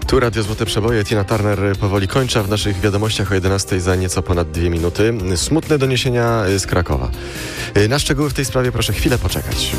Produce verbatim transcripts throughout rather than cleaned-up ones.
Tu Radio Złote Przeboje. Tina Turner powoli kończy, a w naszych wiadomościach o jedenastej za nieco ponad dwie minuty. Smutne doniesienia z Krakowa. Na szczegóły w tej sprawie proszę chwilę poczekać.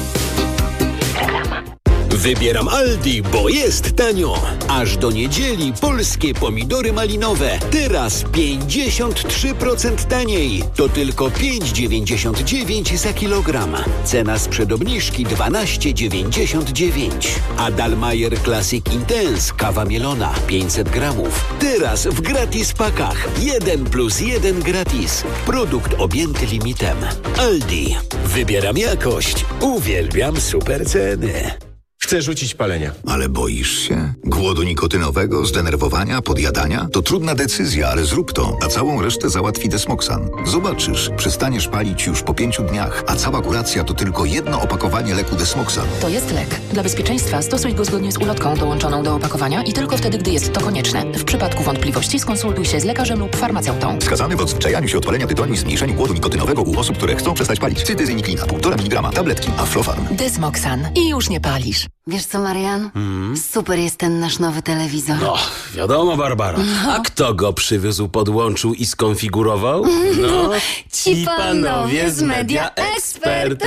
Wybieram Aldi, bo jest tanio. Aż do niedzieli polskie pomidory malinowe. Teraz pięćdziesiąt trzy procent taniej. To tylko pięć dziewięćdziesiąt dziewięć za kilogram. Cena sprzed obniżki dwanaście dziewięćdziesiąt dziewięć. A Dalmayer Classic Intense kawa mielona pięćset gramów. Teraz w gratis pakach. jeden plus jeden gratis. Produkt objęty limitem. Aldi. Wybieram jakość. Uwielbiam super ceny. Chcę rzucić palenie. Ale boisz się? Głodu nikotynowego, zdenerwowania, podjadania? To trudna decyzja, ale zrób to, a całą resztę załatwi Desmoxan. Zobaczysz, przestaniesz palić już po pięciu dniach, a cała kuracja to tylko jedno opakowanie leku Desmoxan. To jest lek. Dla bezpieczeństwa stosuj go zgodnie z ulotką dołączoną do opakowania i tylko wtedy, gdy jest to konieczne. W przypadku wątpliwości skonsultuj się z lekarzem lub farmaceutą. Wskazany w odzwyczajaniu się od palenia tytoniu i zmniejszeniu głodu nikotynowego u osób, które chcą przestać palić. Cytyzyniklina, półtora miligrama, tabletki, Aflofarm. Desmoxan. I już nie palisz. Wiesz co, Marian? Mm. Super jest ten nasz nowy telewizor. No, wiadomo, Barbara. No. A kto go przywiózł, podłączył i skonfigurował? No, ci panowie z Media Expert.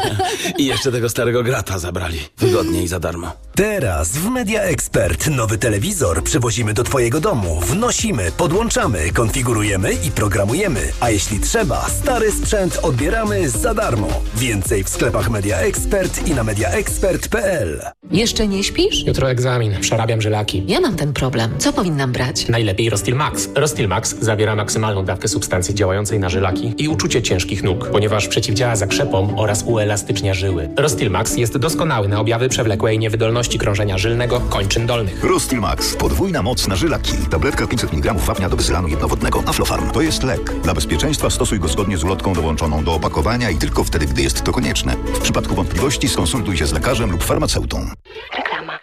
I jeszcze tego starego grata zabrali. Wygodnie i za darmo. Teraz w Media Expert nowy telewizor przywozimy do twojego domu. Wnosimy, podłączamy, konfigurujemy i programujemy. A jeśli trzeba, stary sprzęt odbieramy za darmo. Więcej w sklepach Media Expert i na mediaexpert kropka p l. Jeszcze nie śpisz? Jutro egzamin. Przerabiam żylaki. Ja mam ten problem. Co powinnam brać? Najlepiej Rostil Max. Rostil Max zawiera maksymalną dawkę substancji działającej na żylaki i uczucie ciężkich nóg, ponieważ przeciwdziała zakrzepom oraz uelastycznia żyły. Rostil Max jest doskonały na objawy przewlekłej niewydolności krążenia żylnego kończyn dolnych. Rostil Max. Podwójna moc na żylaki. Tabletka pięćset miligramów wapnia do bezylanu jednowodnego. Aflofarm. To jest lek. Dla bezpieczeństwa stosuj go zgodnie z ulotką dołączoną do opakowania i tylko wtedy, gdy jest to konieczne. W przypadku wątpliwości skonsultuj się z lekarzem lub farmaceutą. Reklama.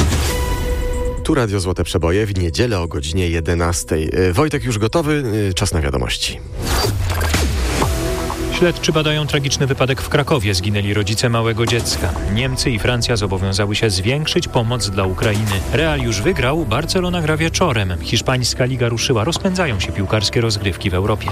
Tu Radio Złote Przeboje w niedzielę o godzinie jedenastej. Wojtek już gotowy, czas na wiadomości. Śledczy badają tragiczny wypadek w Krakowie. Zginęli rodzice małego dziecka. Niemcy i Francja zobowiązały się zwiększyć pomoc dla Ukrainy. Real już wygrał, Barcelona gra wieczorem. Hiszpańska liga ruszyła, rozpędzają się piłkarskie rozgrywki w Europie.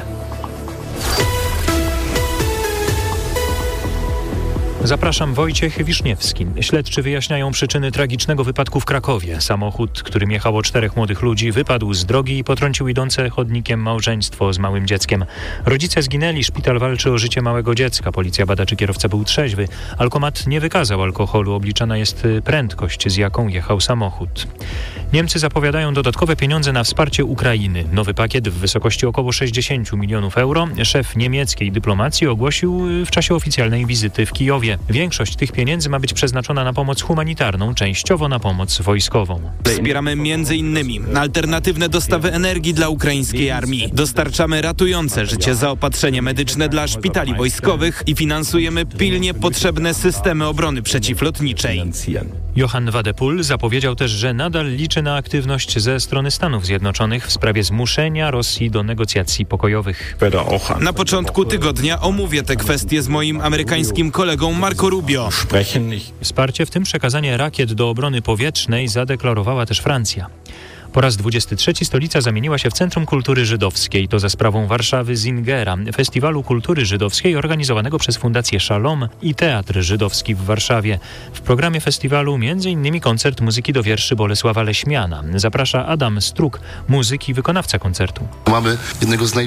Zapraszam, Wojciech Wiszniewski. Śledczy wyjaśniają przyczyny tragicznego wypadku w Krakowie. Samochód, którym jechało czterech młodych ludzi, wypadł z drogi i potrącił idące chodnikiem małżeństwo z małym dzieckiem. Rodzice zginęli, szpital walczy o życie małego dziecka. Policja bada, czy kierowca był trzeźwy. Alkomat nie wykazał alkoholu, obliczana jest prędkość, z jaką jechał samochód. Niemcy zapowiadają dodatkowe pieniądze na wsparcie Ukrainy. Nowy pakiet w wysokości około sześćdziesiąt milionów euro szef niemieckiej dyplomacji ogłosił w czasie oficjalnej wizyty w Kijowie. Większość tych pieniędzy ma być przeznaczona na pomoc humanitarną, częściowo na pomoc wojskową. Wspieramy między innymi alternatywne dostawy energii dla ukraińskiej armii. Dostarczamy ratujące życie zaopatrzenie medyczne dla szpitali wojskowych i finansujemy pilnie potrzebne systemy obrony przeciwlotniczej. Johann Wadephul zapowiedział też, że nadal liczy na aktywność ze strony Stanów Zjednoczonych w sprawie zmuszenia Rosji do negocjacji pokojowych. Na początku tygodnia omówię te kwestie z moim amerykańskim kolegą Marco Rubio. Wsparcie, w tym przekazanie rakiet do obrony powietrznej, zadeklarowała też Francja. Po raz dwudziesty trzeci stolica zamieniła się w Centrum Kultury Żydowskiej. To za sprawą Warszawy Zingera, festiwalu kultury żydowskiej organizowanego przez Fundację Shalom i Teatr Żydowski w Warszawie. W programie festiwalu między innymi koncert muzyki do wierszy Bolesława Leśmiana. Zaprasza Adam Struk, muzyk i wykonawca koncertu. Mamy jednego z naj